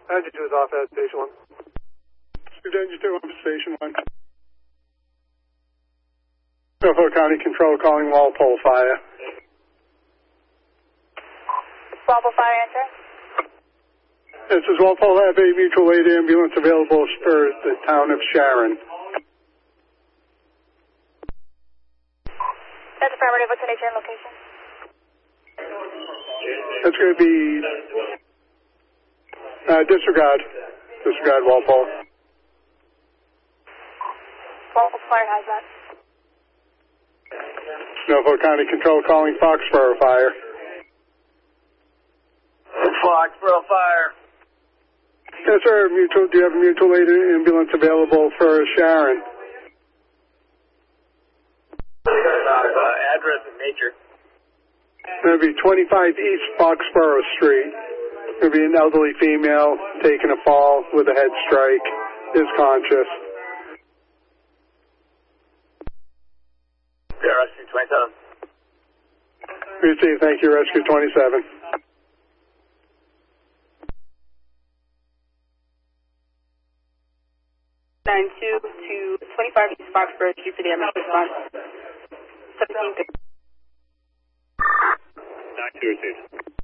Engine 2 is off at Station 1. Engine 2 off at Station 1. Norfolk County Control calling Walpole Fire. Walpole Fire, answer. This is Walpole. Have a mutual aid ambulance available for the town of Sharon. That's affirmative. What's the nature and location? That's going to be disregard. Disregard Walpole. Walpole Fire has that. Norfolk County Control calling Foxborough Fire. Foxborough Fire. Yes, sir. Mutual. Do you have a mutual aid ambulance available for Sharon? Address and nature. It's going to be 25 East Foxborough Street. It's going to be an elderly female taking a fall with a head strike. Is conscious. Yeah, Rescue 27. Receive. Thank you, Rescue 27. To 25 East Foxborough Street for the emergency response. 17. Not to receive.